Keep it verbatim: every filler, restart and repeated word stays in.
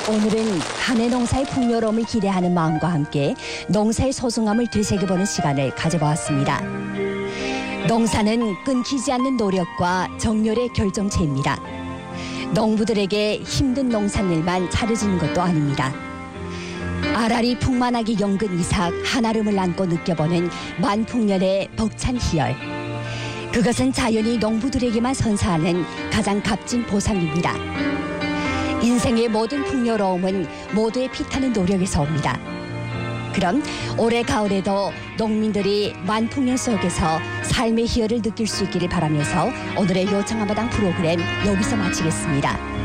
오늘은 한 해 농사의 풍요로움을 기대하는 마음과 함께 농사의 소중함을 되새겨보는 시간을 가져보았습니다. 농사는 끊기지 않는 노력과 정열의 결정체입니다. 농부들에게 힘든 농산일만 차려지는 것도 아닙니다. 알알이 풍만하게 연근 이삭 한아름을 안고 느껴보는 만풍년의 벅찬 희열. 그것은 자연이 농부들에게만 선사하는 가장 값진 보상입니다. 인생의 모든 풍요로움은 모두의 피타는 노력에서 옵니다. 그럼 올해 가을에도 농민들이 만풍년 속에서 삶의 희열을 느낄 수 있기를 바라면서 오늘의 요청한마당 프로그램 여기서 마치겠습니다.